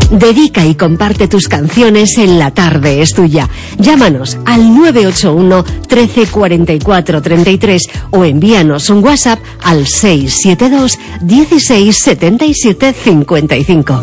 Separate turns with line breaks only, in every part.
Dedica y comparte tus canciones en La Tarde es Tuya. Llámanos al 981 13 44 33 o envíanos un WhatsApp al 672 16 77 55.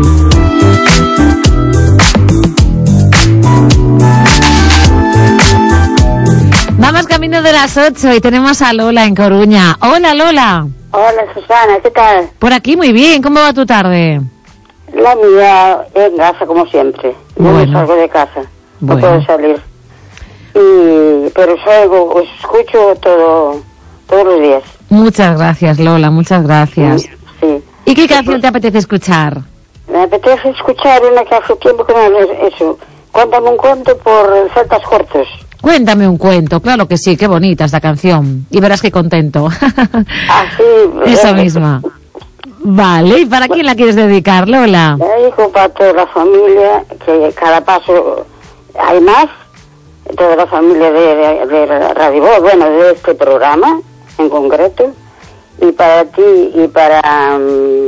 Vamos camino de las 8 y tenemos a Lola en Coruña. Hola, Lola.
Hola, Susana, ¿qué tal?
Por aquí muy bien, ¿cómo va tu tarde?
La mía en casa, como siempre. Yo no salgo de casa, no puedo salir. Pero salgo, os escucho todos los días.
Muchas gracias, Lola, muchas gracias.
Sí.
¿Y qué canción te apetece escuchar?
Me apetece escuchar una que hace tiempo que no es eso. Cuéntame un cuento por Celtas Cortos.
Cuéntame un cuento, claro que sí, qué bonita esta canción. Y verás qué contento.
Así.
Esa misma. Vale, ¿y para quién la quieres dedicar, Lola?
La dedico para toda la familia, que cada paso hay más. Toda la familia de Radio Voz, bueno, de este programa en concreto. Y para ti y para...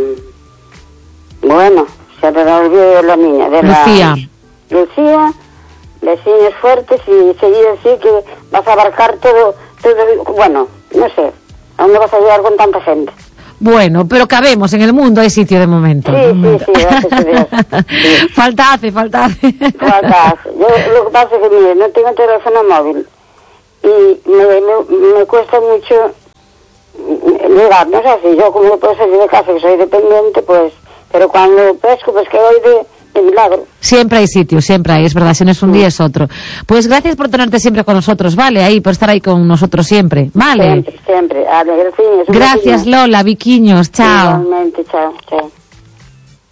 bueno, se me olvidó la niña. De
Lucía.
Lucía, vecinos fuertes y seguir así que vas a abarcar todo, bueno, no sé, ¿a dónde vas a llegar con tanta gente?
Bueno, pero cabemos, en el mundo hay sitio de momento.
Sí, gracias a Dios. Sí.
Falta hace.
Yo lo que pasa es que, mire, no tengo teléfono móvil y me cuesta mucho llegar, no sé si yo como no puedo salir de casa, que soy dependiente, pues, pero cuando pesco, pues que voy de milagro.
Siempre hay sitio, siempre hay, es verdad, si no es un día es otro. Pues gracias por tenerte siempre con nosotros, ¿vale? Ahí, por estar ahí con nosotros siempre, ¿vale?
Siempre.
Gracias, Lola, Viquiños, chao.
Igualmente, chao.